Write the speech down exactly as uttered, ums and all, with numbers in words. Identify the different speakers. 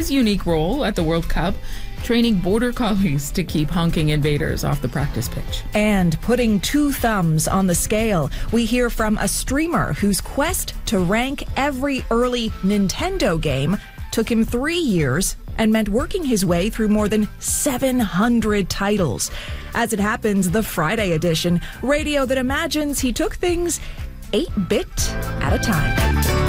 Speaker 1: his unique role at the World Cup, training border collies to keep honking invaders off the practice pitch.
Speaker 2: And putting two thumbs on the scale, we hear from a streamer whose quest to rank every early Nintendo game took him three years and meant working his way through more than seven hundred titles. As it happens, the Friday edition, radio that imagines he took things eight bit at a time.